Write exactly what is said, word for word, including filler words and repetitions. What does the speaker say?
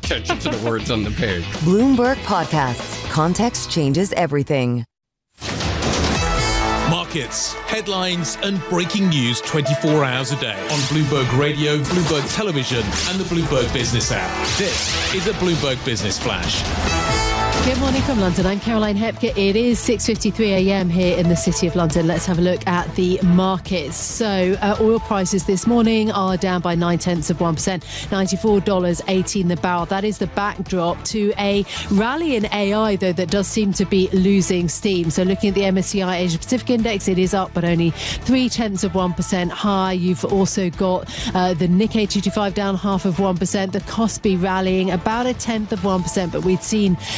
attention to the words on the page. Bloomberg Podcasts. Context changes everything. Markets, headlines and breaking news twenty-four hours a day on Bloomberg Radio, Bloomberg Television and the Bloomberg Business app. This is a Bloomberg Business Flash. Good morning from London. I'm Caroline Hepker. It is six fifty-three a.m. here in the City of London. Let's have a look at the markets. So uh, oil prices this morning are down by nine tenths of one percent, ninety-four dollars eighteen the barrel. That is the backdrop to a rally in A I, though, that does seem to be losing steam. So looking at the M S C I Asia Pacific Index, it is up, but only three tenths of one percent high. You've also got uh, the Nikkei two twenty-five down half of one percent. The Kospi rallying about a tenth of one percent, but we'd seen